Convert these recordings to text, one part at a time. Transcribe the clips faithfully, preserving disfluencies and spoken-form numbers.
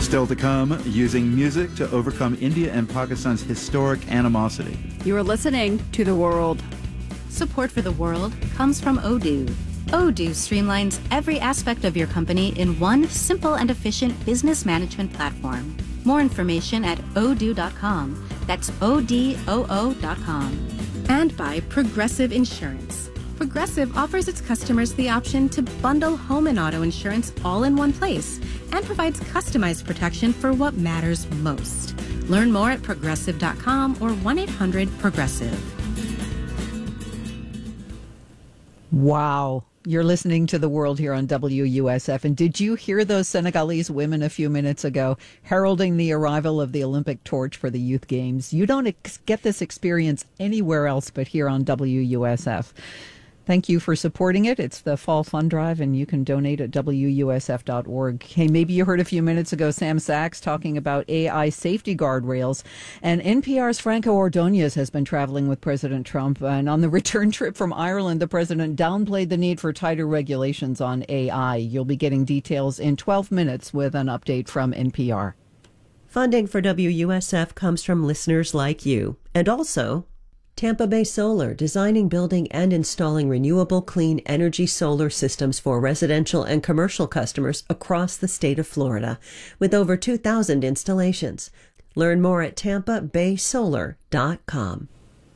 Still to come, using music to overcome India and Pakistan's historic animosity. You are listening to The World. Support for The World comes from Odoo. Odoo streamlines every aspect of your company in one simple and efficient business management platform. More information at odoo dot com. That's O D O O dot com. And by Progressive Insurance. Progressive offers its customers the option to bundle home and auto insurance all in one place and provides customized protection for what matters most. Learn more at progressive dot com or one eight hundred progressive. Wow. You're listening to The World here on W U S F. And did you hear those Senegalese women a few minutes ago heralding the arrival of the Olympic torch for the Youth Games? You don't ex- get this experience anywhere else but here on W U S F. Thank you for supporting it. It's the Fall Fund Drive, and you can donate at W U S F dot org. Hey, maybe you heard a few minutes ago Sam Sachs talking about A I safety guardrails. And N P R's Franco Ordonez has been traveling with President Trump. And on the return trip from Ireland, the president downplayed the need for tighter regulations on A I. You'll be getting details in twelve minutes with an update from N P R. Funding for W U S F comes from listeners like you, and also Tampa Bay Solar, designing, building, and installing renewable clean energy solar systems for residential and commercial customers across the state of Florida, with over two thousand installations. Learn more at tampa bay solar dot com.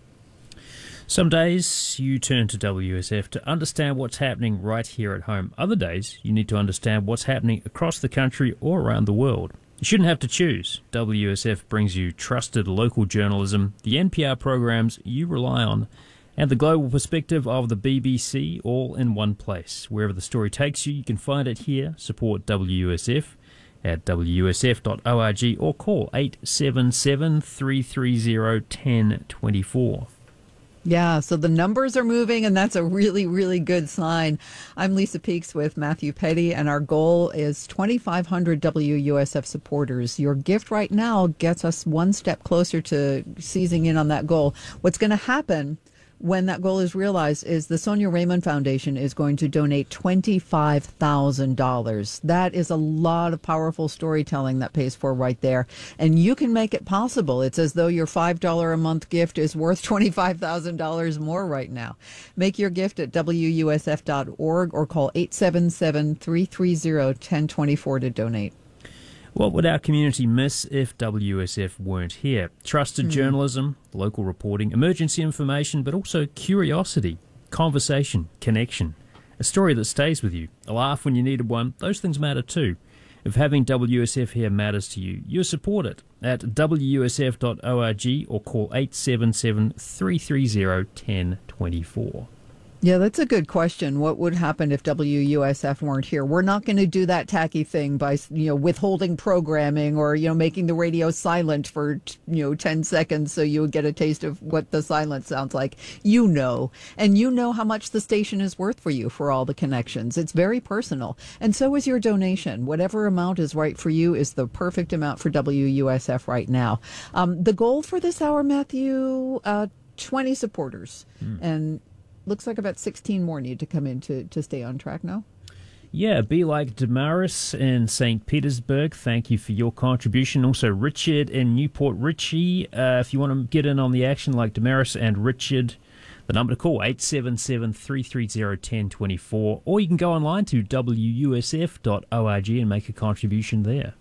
Some days you turn to W S F to understand what's happening right here at home. Other days you need to understand what's happening across the country or around the world. You shouldn't have to choose. W S F brings you trusted local journalism, the N P R programs you rely on, and the global perspective of the B B C all in one place. Wherever the story takes you, you can find it here. Support W U S F at W U S F dot org or call eight seven seven, three three zero, one zero two four. Yeah, so the numbers are moving, and that's a really, really good sign. I'm Lisa Peaks with Matthew Petty, and our goal is twenty-five hundred W U S F supporters. Your gift right now gets us one step closer to seizing in on that goal. What's going to happen when that goal is realized is the Sonia Raymond Foundation is going to donate twenty-five thousand dollars. That is a lot of powerful storytelling that pays for right there. And you can make it possible. It's as though your five dollars a month gift is worth twenty-five thousand dollars more right now. Make your gift at W U S F dot org or call eight seven seven, three three zero, one zero two four to donate. What would our community miss if W S F weren't here? Trusted mm. journalism, local reporting, emergency information, but also curiosity, conversation, connection. A story that stays with you, a laugh when you needed one. Those things matter too. If having W S F here matters to you, you support it at W U S F dot org or call eight seven seven, three three zero, one zero two four. Yeah, that's a good question. What would happen if W U S F weren't here? We're not going to do that tacky thing by, you know, withholding programming or, you know, making the radio silent for, you know, ten seconds so you get a taste of what the silence sounds like. You know, and you know how much the station is worth for you for all the connections. It's very personal. And so is your donation. Whatever amount is right for you is the perfect amount for W U S F right now. Um, the goal for this hour, Matthew, uh, twenty supporters. Mm. And looks like about sixteen more need to come in to, to stay on track now. Yeah, be like Damaris in Saint Petersburg. Thank you for your contribution. Also, Richard in Newport Richie. Uh, if you want to get in on the action like Damaris and Richard, the number to call, eight seven seven, three three zero, one zero two four. Or you can go online to W U S F dot org and make a contribution there.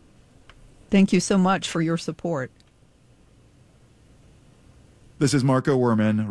Thank you so much for your support. This is Marco Werman.